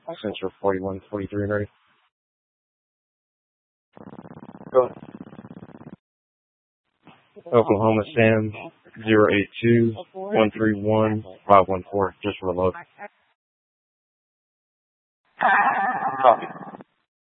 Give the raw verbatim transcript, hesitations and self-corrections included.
Central forty-one forty-three ready. Go. Oklahoma Sam zero eight two one three one five one four. Just reload. Copy.